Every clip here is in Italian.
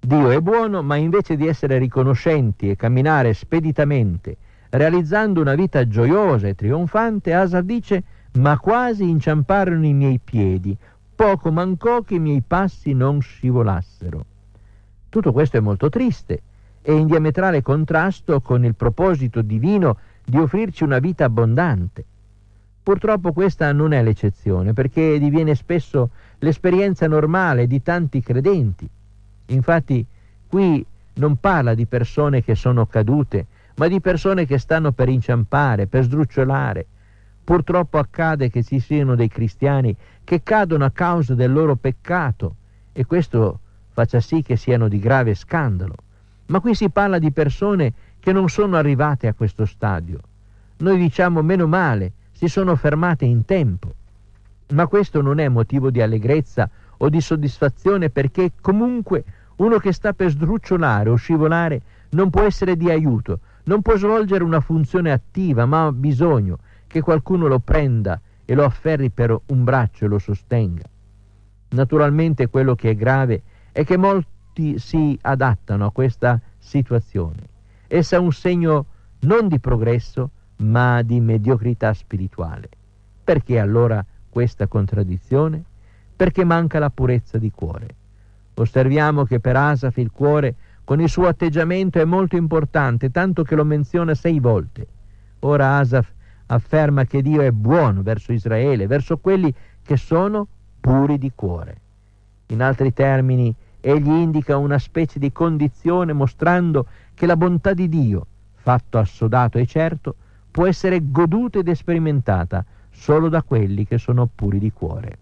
Dio è buono, ma invece di essere riconoscenti e camminare speditamente, realizzando una vita gioiosa e trionfante, Asaf dice: ma quasi inciamparono i miei piedi, poco mancò che i miei passi non scivolassero. Tutto questo è molto triste e in diametrale contrasto con il proposito divino di offrirci una vita abbondante. Purtroppo questa non è l'eccezione, perché diviene spesso l'esperienza normale di tanti credenti. Infatti qui non parla di persone che sono cadute, ma di persone che stanno per inciampare, per sdrucciolare. Purtroppo accade che ci siano dei cristiani che cadono a causa del loro peccato, e questo faccia sì che siano di grave scandalo. Ma qui si parla di persone che non sono arrivate a questo stadio. Noi diciamo: meno male, si sono fermate in tempo. Ma questo non è motivo di allegrezza o di soddisfazione, perché comunque uno che sta per sdrucciolare o scivolare non può essere di aiuto, non può svolgere una funzione attiva, ma ha bisogno che qualcuno lo prenda e lo afferri per un braccio e lo sostenga. Naturalmente quello che è grave è che molti si adattano a questa situazione. Essa è un segno non di progresso, ma di mediocrità spirituale. Perché allora questa contraddizione? Perché manca la purezza di cuore. Osserviamo che per Asaf il cuore, con il suo atteggiamento, è molto importante, tanto che lo menziona 6 volte. Ora Asaf afferma che Dio è buono verso Israele, verso quelli che sono puri di cuore. In altri termini, egli indica una specie di condizione, mostrando che la bontà di Dio, fatto assodato e certo, può essere goduta ed sperimentata solo da quelli che sono puri di cuore.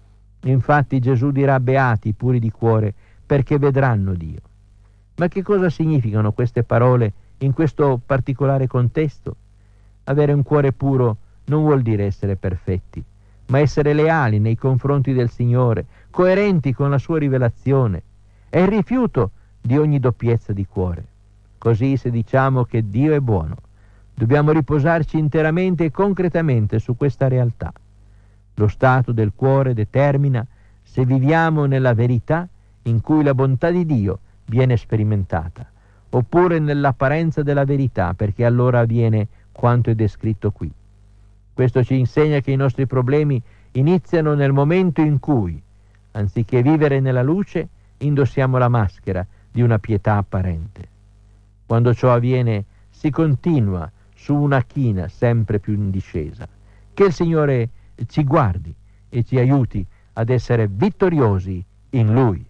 Infatti Gesù dirà: beati i puri di cuore, perché vedranno Dio. Ma che cosa significano queste parole in questo particolare contesto? Avere un cuore puro non vuol dire essere perfetti, ma essere leali nei confronti del Signore, coerenti con la sua rivelazione. È il rifiuto di ogni doppiezza di cuore. Così, se diciamo che Dio è buono, dobbiamo riposarci interamente e concretamente su questa realtà. Lo stato del cuore determina se viviamo nella verità in cui la bontà di Dio viene sperimentata, oppure nell'apparenza della verità, perché allora avviene quanto è descritto qui. Questo ci insegna che i nostri problemi iniziano nel momento in cui, anziché vivere nella luce, indossiamo la maschera di una pietà apparente. Quando ciò avviene, si continua su una china sempre più in discesa. Che il Signore ci guardi e ci aiuti ad essere vittoriosi in Lui.